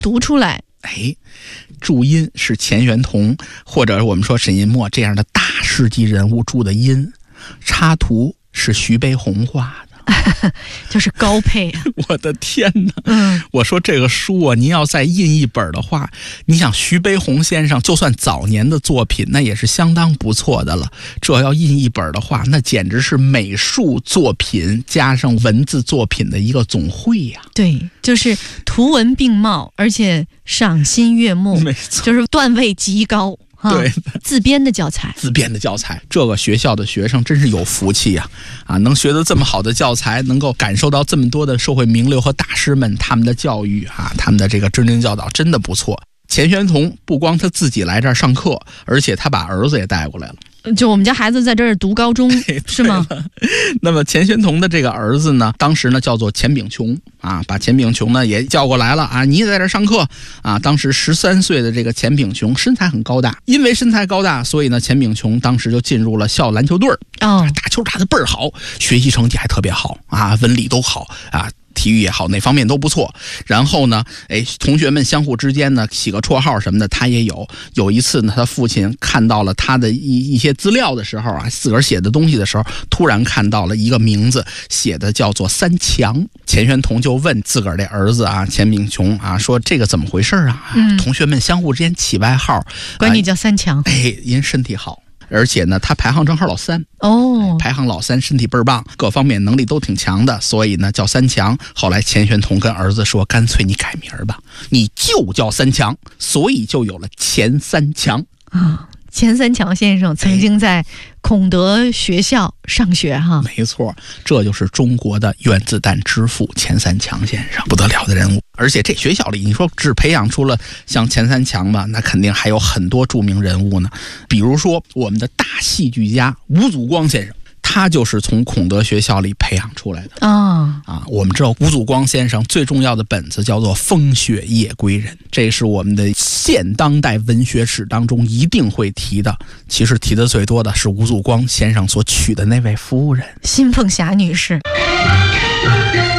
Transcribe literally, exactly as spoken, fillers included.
读出来。 哎，注音是钱玄同或者我们说沈银墨这样的大世纪人物注的音，插图是徐悲鸿画的。 就是高配啊！ 我的天哪！ 嗯， 我说这个书啊，您要再印一本的话，你想徐悲鸿先生就算早年的作品，那也是相当不错的了。这要印一本的话，那简直是美术作品加上文字作品的一个总汇呀、啊！ 对，就是图文并茂，而且赏心悦目， 没错， 就是段位极高。 对， 自编的教材， 自编的教材，这个学校的学生真是有福气呀！啊，能学得这么好的教材，能够感受到这么多的社会名流和大师们他们的教育啊，他们的这个谆谆教导，真的不错。钱玄同不光他自己来这儿上课，而且他把儿子也带过来了。 就我们家孩子在这儿读高中，是吗？ 那么钱玄同的这个儿子呢，当时呢叫做钱炳琼啊，把钱炳琼呢也叫过来了啊，你也在这儿上课啊。当时十三岁的这个钱炳琼身材很高大，因为身材高大，所以呢钱炳琼当时就进入了校篮球队哦， 打球打得倍儿好，学习成绩还特别好啊，文理都好啊。体育也好，哪方面都不错。然后呢，哎，同学们相互之间呢起个绰号什么的，他也有。有一次呢，他父亲看到了他的一一些资料的时候啊，自个儿写的东西的时候，突然看到了一个名字，写的叫做三强。钱玄同就问自个儿的儿子啊，钱炳琼啊，说这个怎么回事啊？嗯、同学们相互之间起外号， 管你叫三强。 哎，因身体好。而且呢，他排行正好老三哦， 排行老三，身体倍儿棒，各方面能力都挺强的，所以呢叫三强。后来钱玄同跟儿子说，干脆你改名吧，你就叫三强，所以就有了钱三强啊。钱三强先生曾经在孔德学校上学哈， 没错，这就是中国的原子弹之父钱三强先生，不得了的人物。而且这学校里，你说只培养出了像钱三强吧，那肯定还有很多著名人物呢。比如说我们的大戏剧家吴祖光先生，他就是从孔德学校里培养出来的啊、 哦、啊！我们知道吴祖光先生最重要的本子叫做《风雪夜归人》，这是我们的现当代文学史当中一定会提的。其实提的最多的是吴祖光先生所娶的那位夫人辛凤霞女士。